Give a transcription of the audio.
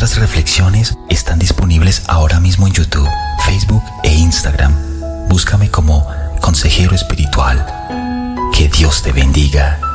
otras reflexiones están disponibles ahora mismo en YouTube, Facebook e Instagram. Búscame como Consejero Espiritual. Que Dios te bendiga.